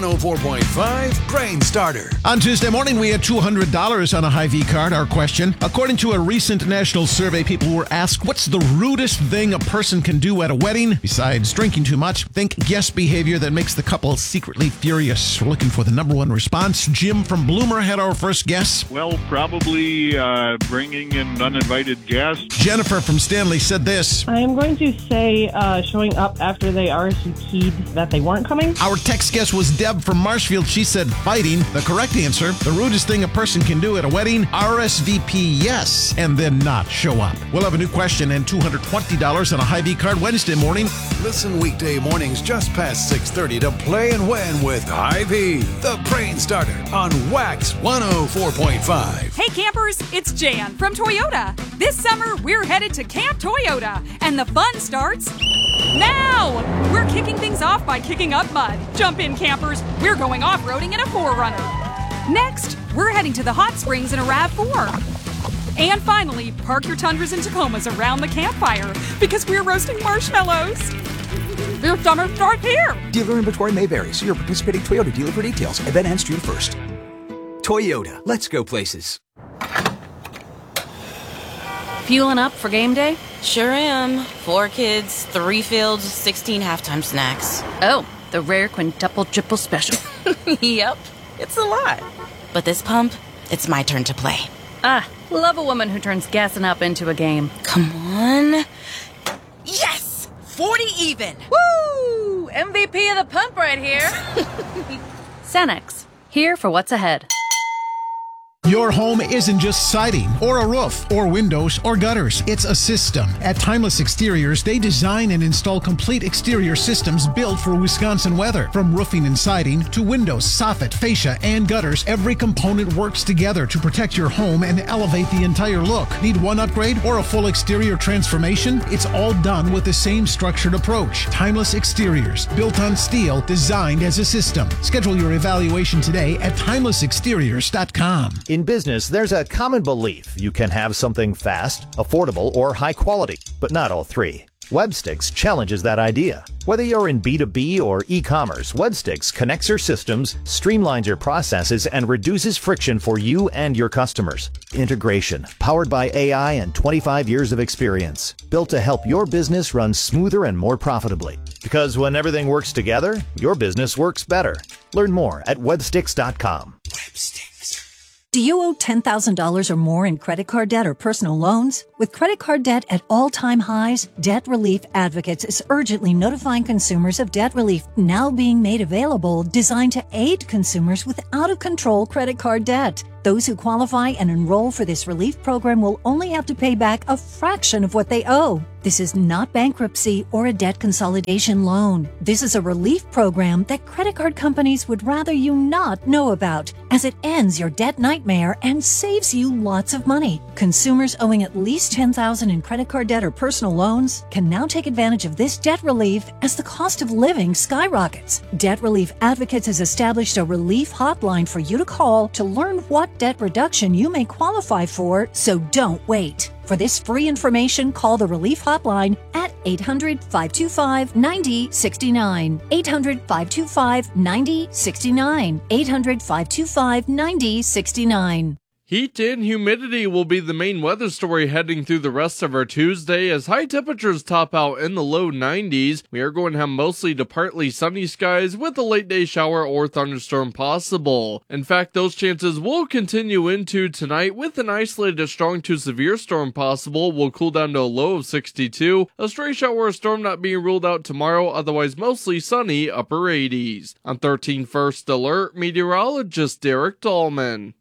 104.5 Brain Starter. On Tuesday morning, we had $200 on a Hy-Vee card. Our question: according to a recent national survey, people were asked, what's the rudest thing a person can do at a wedding? Besides drinking too much, think guest behavior that makes the couple secretly furious. We're looking for the number one response. Jim from Bloomer had our first guess. Well, probably bringing in uninvited guests. Jennifer from Stanley said this. I am going to say showing up after they RSVP'd that they weren't coming. Our text guess was Deb from Marshfield. She said fighting. The correct answer: the rudest thing a person can do at a wedding, RSVP yes, and then not show up. We'll have a new question and $220 on a Hy-Vee card Wednesday morning. Listen weekday mornings just past 6:30 to Play and Win with Hy-Vee, the Brain Starter on Wax 104.5. Hey campers, it's Jan from Toyota. This summer, we're headed to Camp Toyota, and the fun starts now! We're kicking things off by kicking up mud. Jump in, campers. We're going off-roading in a 4Runner. Next, we're heading to the hot springs in a RAV4. And finally, park your Tundras and Tacomas around the campfire because we're roasting marshmallows. Your summer starts here. Dealer inventory may vary. See your participating Toyota dealer for details. Event ends June 1st. Toyota. Let's go places. Fueling up for game day? Sure am. 4 kids, 3 fields, 16 halftime snacks. Oh, the rare quintuple triple special. Yep, it's a lot. But this pump, it's my turn to play. Ah, love a woman who turns gassing up into a game. Come on. Yes! 40 even! Woo! MVP of the pump right here. Cenex, here for what's ahead. Your home isn't just siding or a roof or windows or gutters. It's a system. At Timeless Exteriors, they design and install complete exterior systems built for Wisconsin weather. From roofing and siding to windows, soffit, fascia, and gutters, every component works together to protect your home and elevate the entire look. Need one upgrade or a full exterior transformation? It's all done with the same structured approach. Timeless Exteriors, built on steel, designed as a system. Schedule your evaluation today at timelessexteriors.com. In business, there's a common belief you can have something fast, affordable, or high quality, but not all three. Webstix challenges that idea. Whether you're in B2B or e-commerce, Webstix connects your systems, streamlines your processes, and reduces friction for you and your customers. Integration, powered by AI and 25 years of experience, built to help your business run smoother and more profitably. Because when everything works together, your business works better. Learn more at webstix.com. Do you owe $10,000 or more in credit card debt or personal loans? With credit card debt at all-time highs, Debt Relief Advocates is urgently notifying consumers of debt relief now being made available, designed to aid consumers with out-of-control credit card debt. Those who qualify and enroll for this relief program will only have to pay back a fraction of what they owe. This is not bankruptcy or a debt consolidation loan. This is a relief program that credit card companies would rather you not know about, as it ends your debt nightmare and saves you lots of money. Consumers owing at least $10,000 in credit card debt or personal loans can now take advantage of this debt relief as the cost of living skyrockets. Debt Relief Advocates has established a relief hotline for you to call to learn what debt reduction you may qualify for, so don't wait. For this free information, call the Relief Hotline at 800-525-9069. 800-525-9069. 800-525-9069. Heat and humidity will be the main weather story heading through the rest of our Tuesday as high temperatures top out in the low 90s. We are going to have mostly to partly sunny skies with a late day shower or thunderstorm possible. In fact, those chances will continue into tonight with an isolated strong to severe storm possible. Will cool down to a low of 62. A stray shower or storm not being ruled out tomorrow, otherwise mostly sunny, upper 80s. On 13 First Alert, meteorologist Derek Dahlman.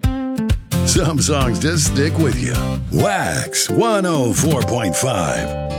Some songs just stick with you. Wax 104.5.